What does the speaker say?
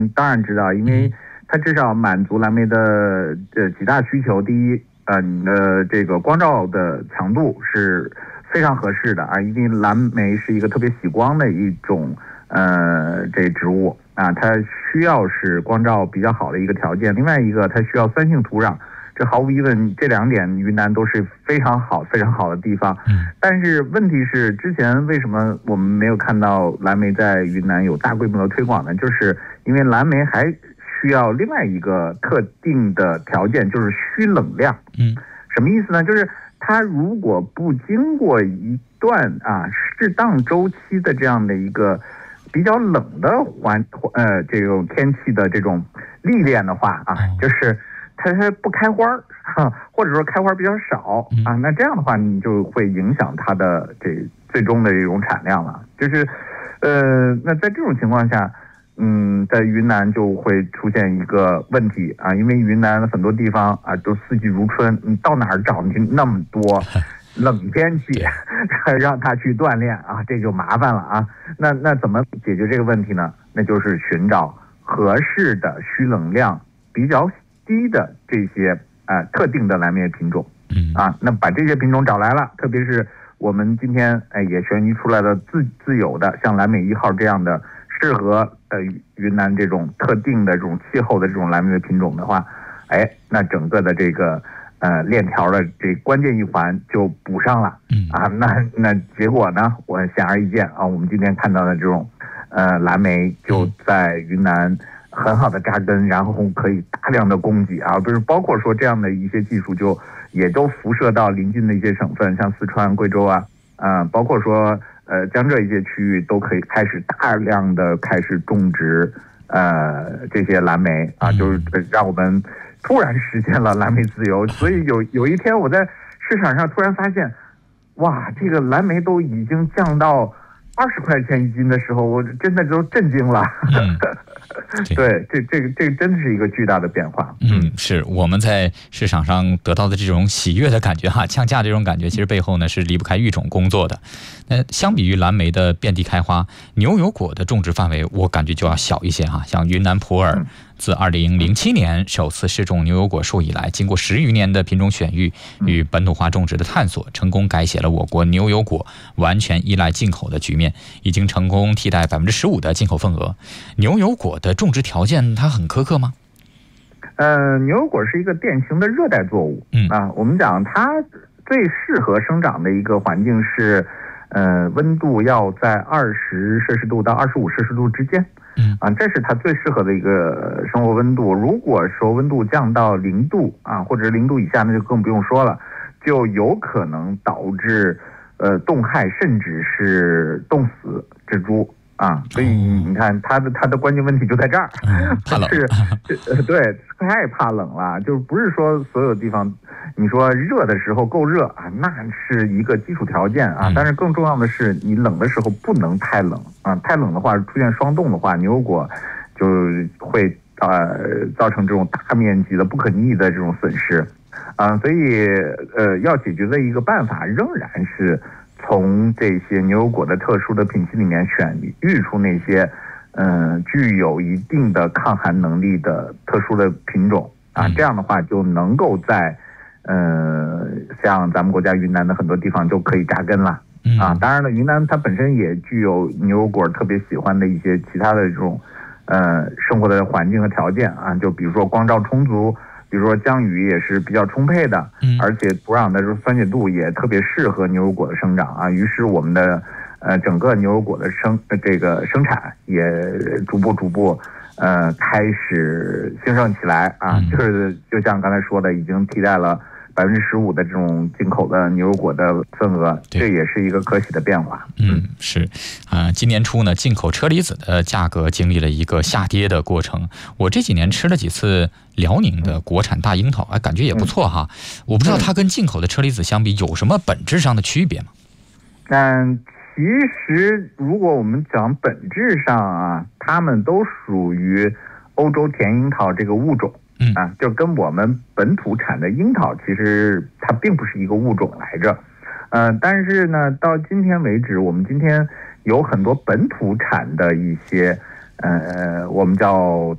当然知道，因为它至少满足蓝莓的几大需求。第一，你的这个光照的强度是非常合适的啊，因为蓝莓是一个特别喜光的一种这植物啊，它需要是光照比较好的一个条件。另外一个，它需要酸性土壤。这毫无疑问，这2点云南都是非常好的地方。但是问题是，之前为什么我们没有看到蓝莓在云南有大规模的推广呢？就是因为蓝莓还需要另外一个特定的条件，就是需冷量。什么意思呢？就是它如果不经过一段适当周期的这样的一个比较冷的这种天气的这种历练的话就是它不开花或者说开花比较少那这样的话你就会影响它的这最终的这种产量了。就是那在这种情况下，在云南就会出现一个问题因为云南很多地方都四季如春，你到哪儿找你那么多冷天气让它去锻炼这就麻烦了那怎么解决这个问题呢？那就是寻找合适的需冷量比较低的这些特定的蓝莓品种那把这些品种找来了，特别是我们今天也选育出来的自有的像蓝莓1号这样的适合云南这种特定的这种气候的这种蓝莓的品种的话，那整个的这个链条的这关键一环就补上了那结果呢，我显而易见我们今天看到的这种蓝莓就在云南很好的扎根，然后可以大量的供给不是包括说这样的一些技术就也都辐射到邻近的一些省份，像四川、贵州包括说江浙一些区域都可以开始大量的开始种植这些蓝莓就是让我们突然实现了蓝莓自由。所以有一天我在市场上突然发现，哇，这个蓝莓都已经降到20块钱1斤的时候，我真的都震惊了。对，这个真的是一个巨大的变化。 是我们在市场上得到的这种喜悦的感觉降价这种感觉，其实背后呢是离不开育种工作的。那相比于蓝莓的遍地开花，牛油果的种植范围我感觉就要小一些像云南普洱自2007年首次试种牛油果树以来，经过10余年的品种选育与本土化种植的探索，成功改写了我国牛油果完全依赖进口的局面，已经成功替代15%的进口份额。牛油果的种植条件它很苛刻吗？ 牛油果是一个典型的热带作物我们讲它最适合生长的一个环境是温度要在20摄氏度到25摄氏度之间这是它最适合的一个生活温度。如果说温度降到0度或者0度以下，那就更不用说了，就有可能导致冻害甚至是冻死植株所以你看它的关键问题就在这儿怕冷对，太怕冷了。就不是说所有地方你说热的时候够热那是一个基础条件但是更重要的是你冷的时候不能太冷太冷的话出现霜冻的话，牛油果就会造成这种大面积的不可逆的这种损失所以要解决的一个办法仍然是从这些牛油果的特殊的品系里面选育出那些具有一定的抗寒能力的特殊的品种这样的话就能够在像咱们国家云南的很多地方就可以扎根了当然了，云南它本身也具有牛油果特别喜欢的一些其他的这种生活的环境和条件就比如说光照充足，比如说降雨也是比较充沛的而且土壤的酸碱度也特别适合牛油果的生长于是我们的整个牛油果的生产也逐步开始兴盛起来就是就像刚才说的，已经替代了15%的这种进口的牛油果的份额，这也是一个可喜的变化。 是今年初呢，进口车厘子的价格经历了一个下跌的过程。我这几年吃了几次辽宁的国产大樱桃，感觉也不错我不知道它跟进口的车厘子相比有什么本质上的区别吗？ 其实如果我们讲本质上它们都属于欧洲甜樱桃这个物种。就跟我们本土产的樱桃其实它并不是一个物种来着但是呢到今天为止，我们今天有很多本土产的一些我们叫